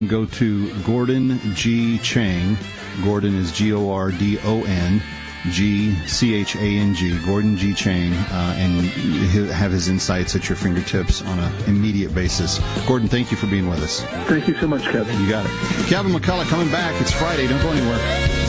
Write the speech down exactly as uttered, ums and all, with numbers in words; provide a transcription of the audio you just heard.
Go to Gordon G. Chang. Gordon is G O R D O N G C H A N G, Gordon G. Chang, uh, and he'll have his insights at your fingertips on an immediate basis. Gordon, thank you for being with us. Thank you so much, Kevin. You got it. Kevin McCullough coming back. It's Friday. Don't go anywhere.